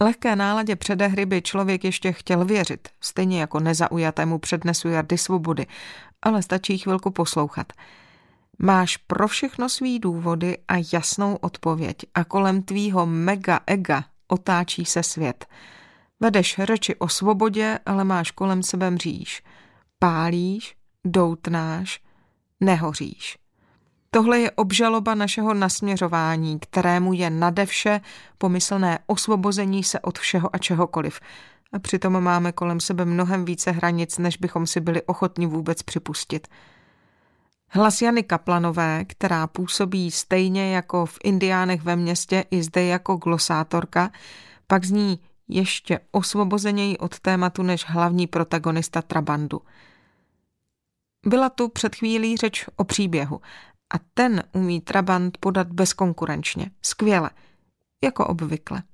Lehké náladě předehry by člověk ještě chtěl věřit, stejně jako nezaujatému přednesu Jardy Svobody, ale stačí chvilku poslouchat. Máš pro všechno svý důvody a jasnou odpověď a kolem tvýho mega ega otáčí se svět. Vedeš řeči o svobodě, ale máš kolem sebe mříž. Pálíš, doutnáš, nehoříš. Tohle je obžaloba našeho nasměřování, kterému je nade vše pomyslné osvobození se od všeho a čehokoliv. A přitom máme kolem sebe mnohem více hranic, než bychom si byli ochotni vůbec připustit. Hlas Jany Kaplanové, která působí stejně jako v Indiánech ve městě i zde jako glosátorka, pak zní ještě osvobozeněji od tématu než hlavní protagonista Trabandu. Byla tu před chvílí řeč o příběhu a ten umí Trabant podat bezkonkurenčně, skvěle, jako obvykle.